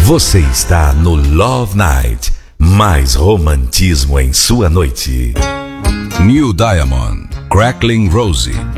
Você está no Love Night. Mais romantismo em sua noite. New Diamond, Crackling Rosie.